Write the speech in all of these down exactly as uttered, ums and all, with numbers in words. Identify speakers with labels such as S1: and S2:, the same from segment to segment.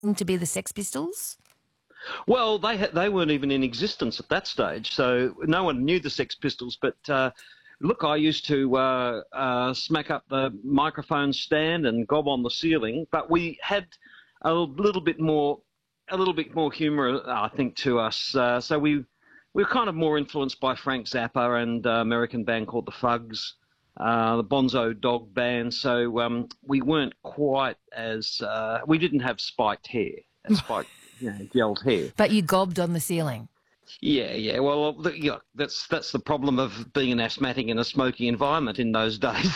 S1: to be the Sex Pistols?
S2: Well, they ha- they weren't even in existence at that stage, so no one knew the Sex Pistols. But uh, look, I used to uh, uh, smack up the microphone stand and gob on the ceiling, but we had a little bit more, a little bit more humour, I think, to us. Uh, so we we were kind of more influenced by Frank Zappa and an uh, American band called the Fugs, uh, the Bonzo Dog Band. So um, we weren't quite as uh, we didn't have spiked hair, spiked. You know, gelled hair.
S1: But you gobbed on the ceiling.
S2: Yeah, yeah. Well, the, yeah, that's that's the problem of being an asthmatic in a smoky environment in those days.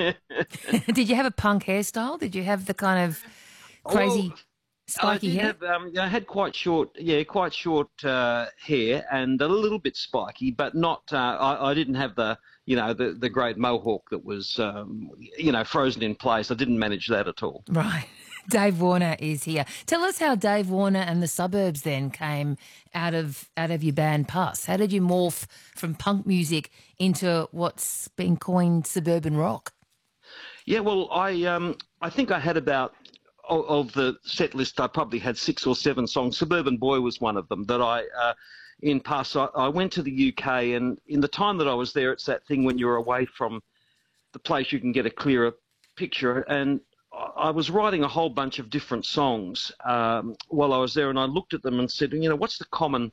S1: Did you have a punk hairstyle? Did you have the kind of crazy
S2: well,
S1: spiky
S2: I did
S1: hair?
S2: Have, um, I had quite short, yeah, quite short uh, hair and a little bit spiky, but not. Uh, I, I didn't have the, you know, the the great mohawk that was, um, you know, frozen in place. I didn't manage that at all.
S1: Right. Dave Warner is here. Tell us how Dave Warner and the Suburbs then came out of out of your band Puss. How did you morph from punk music into what's been coined suburban rock?
S2: Yeah, well, I um, I think I had about of, of the set list. I probably had six or seven songs. Suburban Boy was one of them that I. Uh, in Puss, I, I went to the U K, and in the time that I was there, it's that thing when you're away from the place, you can get a clearer picture. And I was writing a whole bunch of different songs um, while I was there, and I looked at them and said, you know, what's the common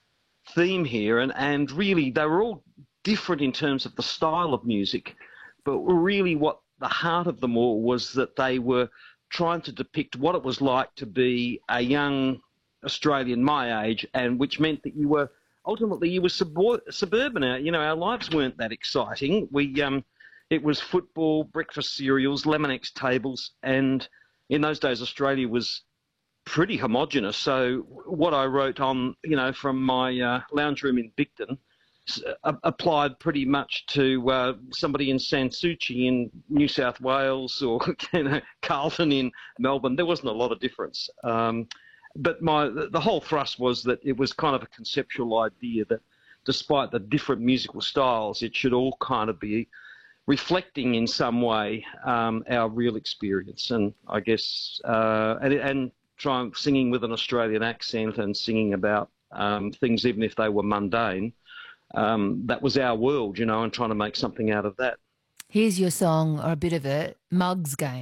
S2: theme here? And, and really, they were all different in terms of the style of music, but really what the heart of them all was that they were trying to depict what it was like to be a young Australian my age, and which meant that you were, ultimately, you were sub- suburban. You know, our lives weren't that exciting. We... Um, It was football, breakfast cereals, Lemonix tables, and in those days Australia was pretty homogenous. So what I wrote on, you know, from my uh, lounge room in Bicton uh, applied pretty much to uh, somebody in Sanssouci in New South Wales or you know, Carlton in Melbourne. There wasn't a lot of difference. Um, but my the whole thrust was that it was kind of a conceptual idea that despite the different musical styles, it should all kind of be reflecting in some way um, our real experience, and I guess uh, and, and trying singing with an Australian accent and singing about um, things even if they were mundane. Um, that was our world, you know, and trying to make something out of that.
S1: Here's your song, or a bit of it, Mugs Game.